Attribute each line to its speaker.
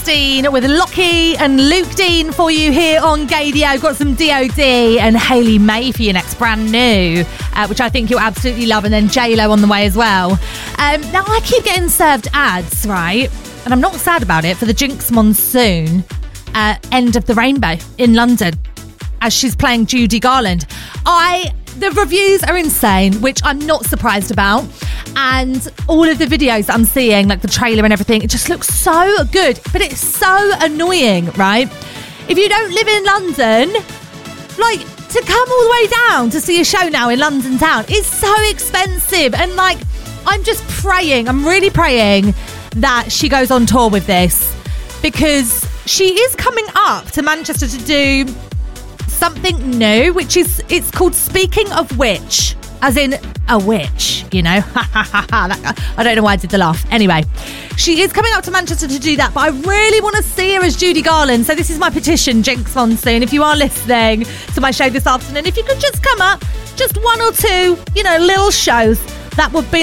Speaker 1: Dean with Lockie and Luke Dean for you here on Gaydio. Got some DOD and Hayley May for your next brand new, which I think you'll absolutely love, and then J-Lo on the way as well. Now I keep getting served ads, right? And I'm not sad about it, for the Jinx Monsoon End of the Rainbow in London, as she's playing Judy Garland. The reviews are insane, which I'm not surprised about. And all of the videos that I'm seeing, like the trailer and everything, it just looks so good. But it's so annoying, right? If you don't live in London, like, to come all the way down to see a show now in London town is so expensive. And, like, I'm just praying, I'm really praying that she goes on tour with this, because she is coming up to Manchester to do something new, it's called Speaking of Which, as in a witch, you know. I don't know why I did the laugh. Anyway, she is coming up to Manchester to do that, but I really want to see her as Judy Garland. So this is my petition, Jinx Monsoon. If you are listening to my show this afternoon, if you could just come up, just one or two, little shows, that would be